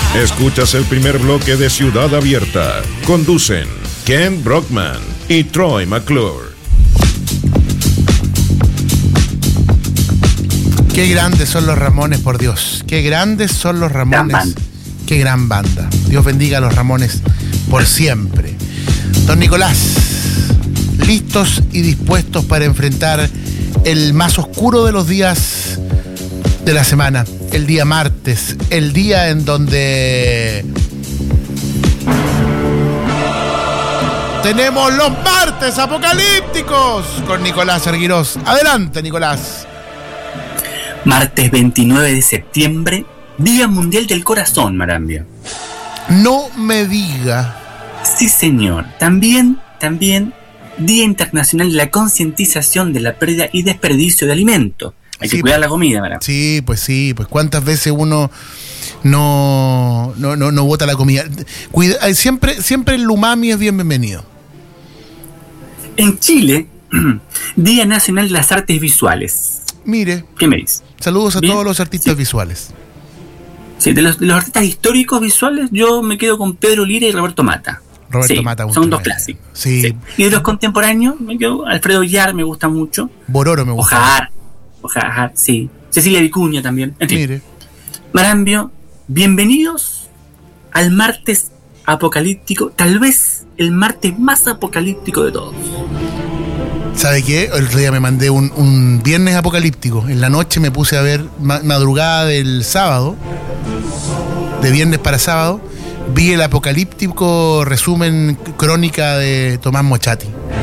Escuchas el primer bloque de Ciudad Abierta. Conducen Ken Brockman y Troy McClure. Qué grandes son los Ramones, por Dios. Qué grandes son los Ramones. Qué gran banda. Dios bendiga a los Ramones por siempre. Don Nicolás, listos y dispuestos para enfrentar el más oscuro de los días de la semana, el día martes, el día en donde tenemos los martes apocalípticos con Nicolás Arguirós. Adelante, Nicolás. Martes 29 de septiembre, Día Mundial del Corazón, Marambio. No me diga. Sí, señor. También Día Internacional de la Concientización de la Pérdida y Desperdicio de Alimentos. Hay que cuidar la comida, ¿verdad? Sí, pues cuántas veces uno no bota la comida. Siempre el umami es bienvenido. En Chile, Día Nacional de las Artes Visuales. Mire. ¿Qué me dice? Saludos a todos los artistas visuales. Sí, de los artistas históricos visuales, yo me quedo con Pedro Lira y Roberto Mata. Mata. Son dos clásicos. Sí. Y de los contemporáneos, me quedo Alfredo Villar, me gusta mucho. Bororo me gusta. Ojar, sí. Cecilia Vicuña también. En fin. Mire. Marambio, bienvenidos al martes apocalíptico, tal vez el martes más apocalíptico de todos. ¿Sabe qué? El otro día me mandé un viernes apocalíptico. En la noche me puse a ver madrugada del sábado, de viernes para sábado, vi el apocalíptico resumen crónica de Tomás Mochati.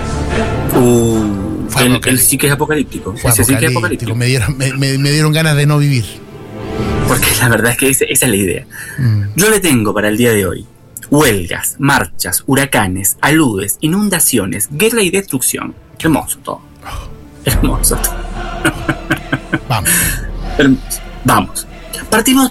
Él sí que es apocalíptico. Ese sí que es apocalíptico. Me dieron ganas de no vivir. Porque la verdad es que esa es la idea. Yo le tengo para el día de hoy huelgas, marchas, huracanes, aludes, inundaciones, guerra y destrucción. Hermoso todo. Hermoso todo. Vamos. Hermoso. Vamos. Partimos